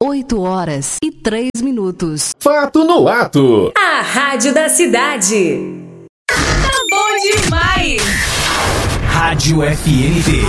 8h03. Fato no ato. A rádio da cidade. Tá bom demais. Rádio FNT.